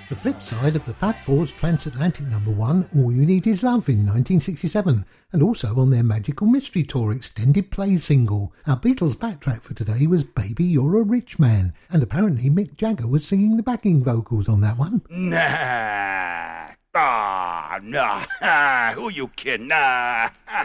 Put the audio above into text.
The flip side of the Fab Four's Transatlantic #1, All You Need Is Love in 1967, and also on their Magical Mystery Tour extended play single. Our Beatles backtrack for today was Baby You're a Rich Man, and apparently Mick Jagger was singing the backing vocals on that one. Nah. Ah, nah. Who you kidding? Nah.